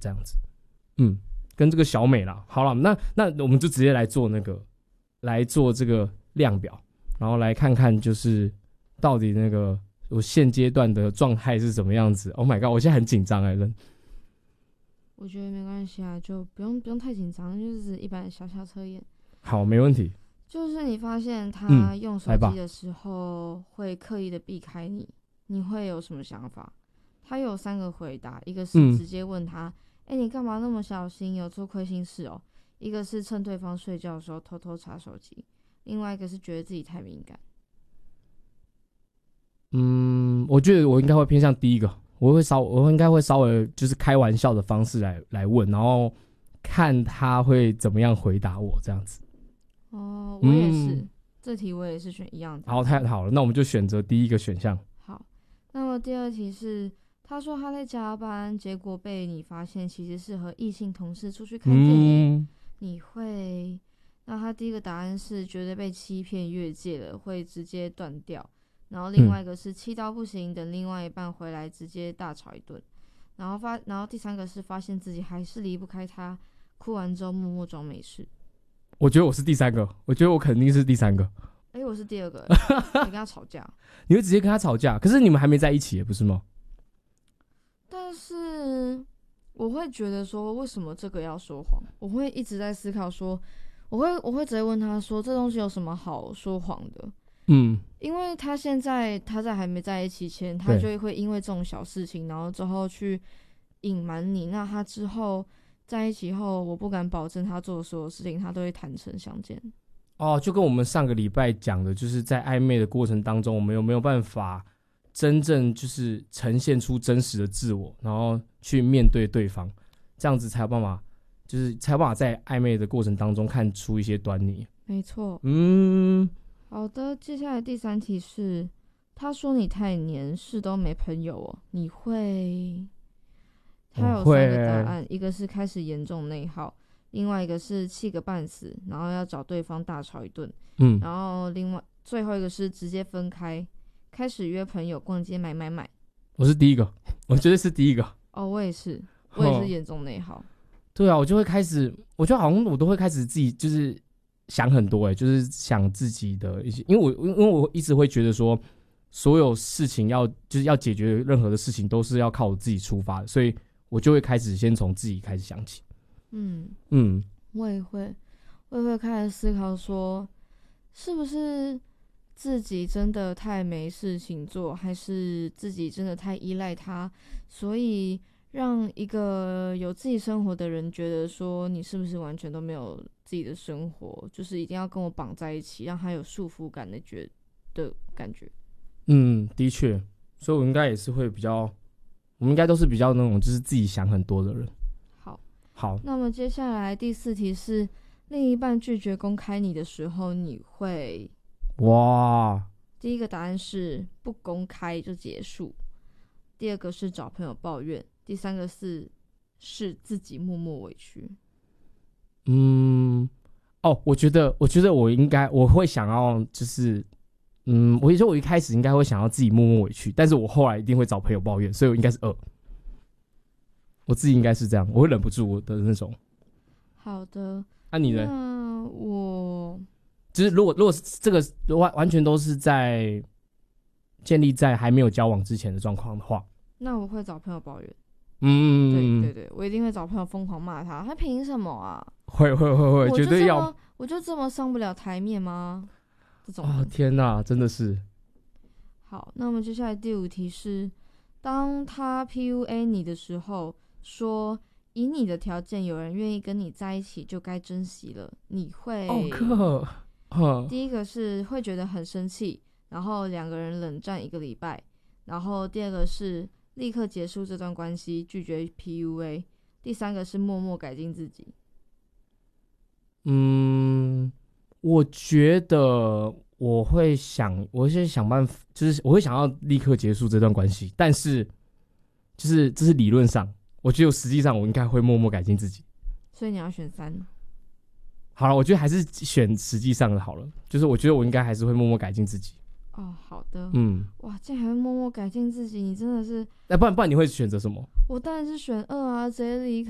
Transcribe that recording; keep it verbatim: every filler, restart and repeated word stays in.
这样子。嗯，跟这个小美啦，好了，那那我们就直接来做那个，来做这个量表，然后来看看就是到底那个我现阶段的状态是什么样子。Oh my god， 我现在很紧张哎，人。 我觉得没关系啊，就不用不用太紧张，就是一般的小小测验。 好，没问题。 就是你发现他用手嗯、 机的时候会刻意的避开你，你会有什么想法？他有三个回答，一个是直接问他，哎、嗯欸，你干嘛那么小心？有做亏心事哦？一个是趁对方睡觉的时候偷偷查手机，另外一个是觉得自己太敏感。 嗯，我觉得我应该会偏向第一个，我会稍，我应该会稍微就是开玩笑的方式来来问，然后看他会怎么样回答我这样子。 哦，我也是，嗯、这题我也是选一样的。 好，太好了，那我们就选择第一个选项。 好，那么第二题是，他说他在加班，结果被你发现其实是和异性同事出去看电影，嗯、你会？那他第一个答案是觉得被欺骗越界了，会直接断掉。然后另外一个是气到不行，等另外一半回来直接大吵一顿。然后发，然后第三个是发现自己还是离不开他，哭完之后默默装没事。 我觉得我是第三个，我觉得我肯定是第三个。 哎、欸，我是第二个，你跟他吵架， 你会直接跟他吵架？可是你们还没在一起，不是吗？ 但是我会觉得说，为什么这个要说谎？我会一直在思考说，我会我会直接问他说，这东西有什么好说谎的？嗯，因为他现在他在还没在一起前，他就会因为这种小事情，然后之后去隐瞒你。那他之后在一起后，我不敢保证他做的所有事情，他都会坦诚相见。 哦，就跟我们上个礼拜讲的，就是在暧昧的过程当中，我们有没有办法真正就是呈现出真实的自我，然后去面对对方，这样子才有办法，就是才有办法在暧昧的过程当中看出一些端倪。 没错。 嗯。 好的，接下来第三题是，他说你太黏，事都没朋友哦，你会？他有三个答案，一个是开始严重内耗，另外一个是气个半死，然后要找对方大吵一顿，嗯，然后另外最后一个是直接分开，开始约朋友逛街买买买。 我是第一个，我觉得是第一个。 哦，我也是，我也是严重内耗。 对啊，我就会开始，我觉得好像我都会开始自己就是。想很多哎、欸，就是想自己的一些，因为我因为我一直会觉得说，所有事情要就是要解决任何的事情都是要靠我自己出发的，所以我就会开始先从自己开始想起。嗯嗯，我也会，我也会开始思考说，是不是自己真的太没事情做，还是自己真的太依赖他，所以让一个有自己生活的人觉得说，你是不是完全都没有自己的生活，就是一定要跟我绑在一起，让他有束缚感的觉的感觉。 嗯，的确，所以我应该也是会比较，我们应该都是比较那种就是自己想很多的人。 好， 好， 那么接下来第四题是，另一半拒绝公开你的时候，你会？ 哇， 第一个答案是不公开就结束，第二个是找朋友抱怨，第三个是是自己默默委屈。 嗯，哦，我觉得，我觉得我应该，我会想要，就是，嗯，我觉得我一开始应该会想要自己默默委屈，但是我后来一定会找朋友抱怨，所以我应该是二，我自己应该是这样，我会忍不住我的那种。 好的， 那、啊、你呢？ 那我就是如果如果是这个完完全都是在建立在还没有交往之前的状况的话， 那我会找朋友抱怨。 嗯， 对对对，我一定会找朋友疯狂骂他，他凭什么啊？ 会会会会，绝对要。 我就这么上不了台面吗？这种哦天哪，真的是。 好，那我们接下来第五题是，当他 P U A 你的时候，说以你的条件有人愿意跟你在一起，就该珍惜了，你会？ 哦哥，呵， 第一个是会觉得很生气，然后两个人冷战一个礼拜，然后第二个是立刻结束这段关系，拒绝 P U A， 第三个是默默改进自己。 嗯，我觉得我会想，我会想办法，就是我会想要立刻结束这段关系，但是就是这是理论上，我觉得实际上我应该会默默改进自己。 所以你要选三。 好了，我觉得还是选实际上的好了，就是我觉得我应该还是会默默改进自己。 哦，好的。 嗯， 哇，竟然还会默默改进自己，你真的是…… 那、欸、不然不然你会选择什么？ 我当然是选二啊，直接离